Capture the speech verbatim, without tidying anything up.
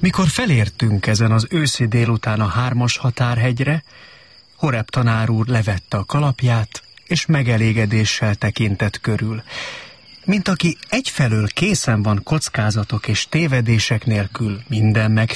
Mikor felértünk ezen az őszi délután a hármas határhegyre, Horeb tanár úr levette a kalapját, és megelégedéssel tekintett körül, mint aki egyfelől készen van kockázatok és tévedések nélkül minden